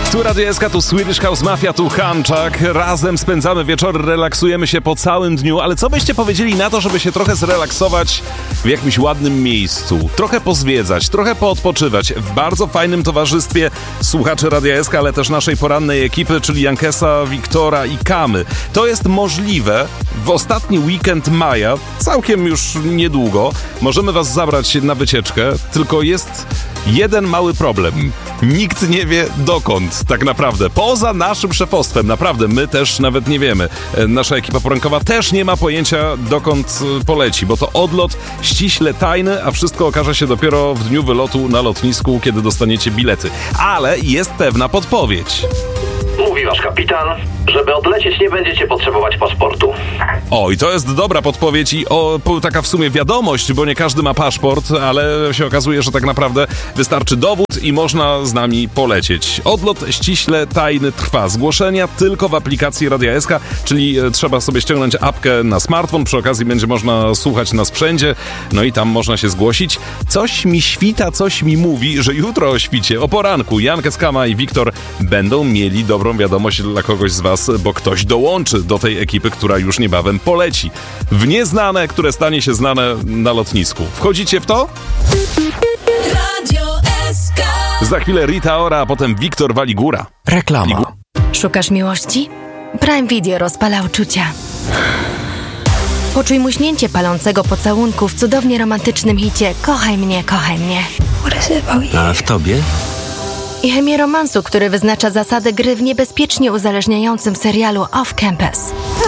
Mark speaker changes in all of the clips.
Speaker 1: Tu Radio SK, tu Swedish House Mafia, tu Hanczak. Razem spędzamy wieczory, relaksujemy się po całym dniu. Ale co byście powiedzieli na to, żeby się trochę zrelaksować w jakimś ładnym miejscu? Trochę pozwiedzać, trochę poodpoczywać w bardzo fajnym towarzystwie słuchaczy Radia SK, ale też naszej porannej ekipy, czyli Jankesa, Wiktora i Kamy. To jest możliwe w ostatni weekend maja, całkiem już niedługo. Możemy was zabrać na wycieczkę, tylko jest jeden mały problem. Nikt nie wie dokąd tak naprawdę. Poza naszym szefostwem. Naprawdę, my też nawet nie wiemy. Nasza ekipa porankowa też nie ma pojęcia dokąd poleci, bo to odlot ściśle tajny, a wszystko okaże się dopiero w dniu wylotu na lotnisku, kiedy dostaniecie bilety. Ale jest pewna podpowiedź.
Speaker 2: Mówi wasz kapitan, żeby odlecieć nie będziecie potrzebować paszportu.
Speaker 1: O, i to jest dobra podpowiedź i taka w sumie wiadomość, bo nie każdy ma paszport, ale się okazuje, że tak naprawdę wystarczy dowód i można z nami polecieć. Odlot ściśle tajny trwa. Zgłoszenia tylko w aplikacji Radia SK, czyli trzeba sobie ściągnąć apkę na smartfon, przy okazji będzie można słuchać nas wszędzie, no i tam można się zgłosić. Coś mi świta, coś mi mówi, że jutro o świcie, o poranku Jankes, Kama i Wiktor będą mieli dobrą wiadomość dla kogoś z was, bo ktoś dołączy do tej ekipy, która już niebawem poleci w nieznane, które stanie się znane na lotnisku. Wchodzicie w to?
Speaker 3: Radio SK.
Speaker 1: Za chwilę Rita Ora, a potem Wiktor Waligura.
Speaker 4: Reklama.
Speaker 5: Szukasz miłości? Prime Video rozpala uczucia. Poczuj muśnięcie palącego pocałunku w cudownie romantycznym hicie Kochaj mnie, kochaj mnie.
Speaker 4: A w tobie?
Speaker 5: I chemię romansu, który wyznacza zasady gry w niebezpiecznie uzależniającym serialu Off Campus.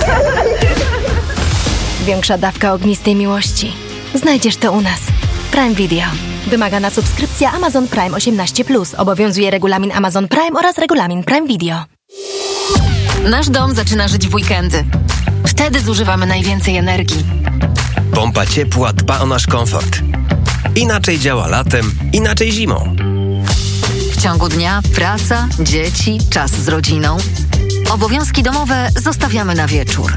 Speaker 5: Większa dawka ognistej miłości. Znajdziesz to u nas. Prime Video. Wymagana subskrypcja Amazon Prime 18+. Obowiązuje regulamin Amazon Prime oraz regulamin Prime Video.
Speaker 6: Nasz dom zaczyna żyć w weekendy. Wtedy zużywamy najwięcej energii.
Speaker 4: Pompa ciepła dba o nasz komfort. Inaczej działa latem, inaczej zimą.
Speaker 6: W ciągu dnia praca, dzieci, czas z rodziną. Obowiązki domowe zostawiamy na wieczór.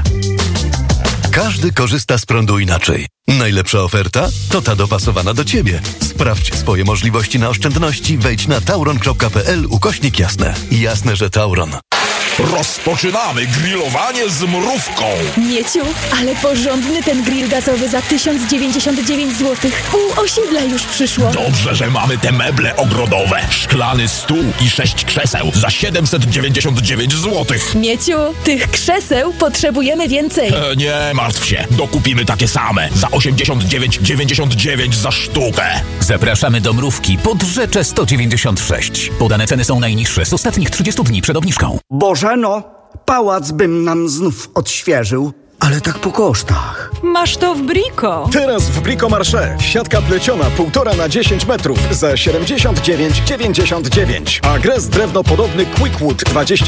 Speaker 7: Każdy korzysta z prądu inaczej. Najlepsza oferta to ta dopasowana do Ciebie. Sprawdź swoje możliwości na oszczędności, wejdź na tauron.pl/jasne. Jasne, że Tauron.
Speaker 8: Rozpoczynamy grillowanie z mrówką.
Speaker 3: Mieciu, ale porządny ten grill gazowy za 1099 zł. Pół osiedla już przyszło.
Speaker 8: Dobrze, że mamy te meble ogrodowe. Szklany stół i 6 krzeseł za 799 zł.
Speaker 3: Mieciu, tych krzeseł potrzebujemy więcej.
Speaker 8: Nie martw się, dokupimy takie same za 89,99 za sztukę.
Speaker 9: Zapraszamy do Mrówki pod Rzeczę 196. Podane ceny są najniższe z ostatnich 30 dni przed obniżką.
Speaker 10: Bożeno, pałac bym nam znów odświeżył, ale tak po kosztach.
Speaker 3: Masz to w Brico.
Speaker 11: Teraz w Brico Marché. Siatka pleciona 1,5 na 10 metrów za 79,99. A gres drewnopodobny Quickwood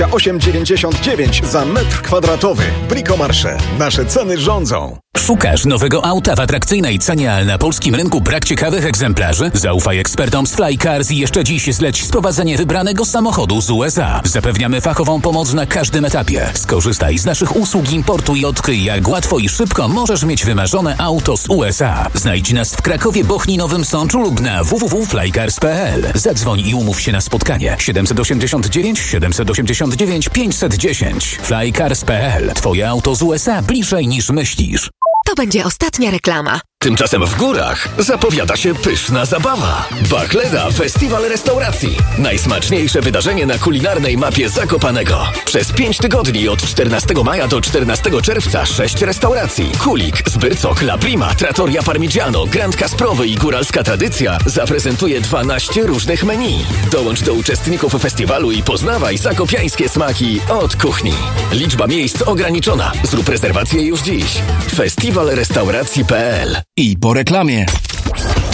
Speaker 11: 28,99 za metr kwadratowy. Brico Marché. Nasze ceny rządzą.
Speaker 9: Szukasz nowego auta w atrakcyjnej cenie, ale na polskim rynku brak ciekawych egzemplarzy? Zaufaj ekspertom z Flycars i jeszcze dziś zleć sprowadzenie wybranego samochodu z USA. Zapewniamy fachową pomoc na każdym etapie. Skorzystaj z naszych usług importu i odkryj, jak łatwo i szybko możesz mieć wymarzone auto z USA. Znajdź nas w Krakowie, Bochni, Nowym Sączu lub na www.flycars.pl. Zadzwoń i umów się na spotkanie. 789 789 510. Flycars.pl. Twoje auto z USA bliżej niż myślisz.
Speaker 6: To będzie ostatnia reklama.
Speaker 7: Tymczasem w górach zapowiada się pyszna zabawa. Bachleda Festiwal Restauracji. Najsmaczniejsze wydarzenie na kulinarnej mapie Zakopanego. Przez 5 tygodni od 14 maja do 14 czerwca 6 restauracji. Kulik, Zbyrcok, La Prima, Trattoria Parmigiano, Grand Kasprowy i Góralska Tradycja zaprezentuje 12 różnych menu. Dołącz do uczestników festiwalu i poznawaj zakopiańskie smaki od kuchni. Liczba miejsc ograniczona. Zrób rezerwację już dziś. Festiwalrestauracji.pl.
Speaker 4: I po reklamie.